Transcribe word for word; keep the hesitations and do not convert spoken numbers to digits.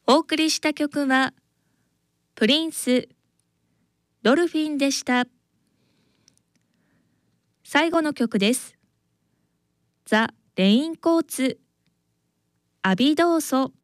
お送りした曲はプリンスドルフィンでした。最後の曲です。ザ・レインコーツアビドーソ。